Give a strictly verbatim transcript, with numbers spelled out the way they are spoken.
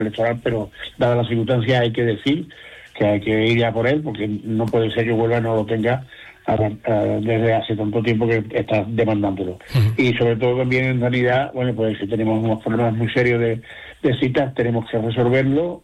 electoral, pero dadas las circunstancias hay que decir que hay que ir ya por él, porque no puede ser que Huelva no lo tenga a, a, desde hace tanto tiempo que está demandándolo. Uh-huh. Y sobre todo también en sanidad, bueno, pues si tenemos unos problemas muy serios de, de citas, tenemos que resolverlo.